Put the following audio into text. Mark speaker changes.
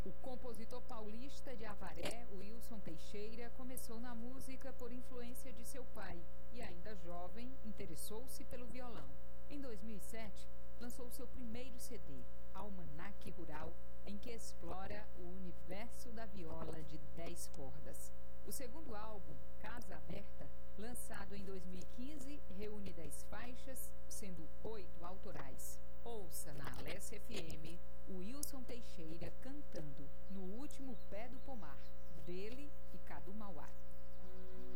Speaker 1: O compositor paulista de Avaré, Wilson Teixeira, começou na música por influência de seu pai e, ainda jovem, interessou-se pelo violão. Em 2007, lançou seu primeiro CD, Almanaque Rural, em que explora o universo da viola de 10 cordas. O segundo álbum, Casa Aberta, lançado em 2015, reúne 10 faixas, sendo 8 autorais. Ouça na Alesse FM o Wilson Teixeira cantando No Último Pé do Pomar, dele e Cadu Mauá.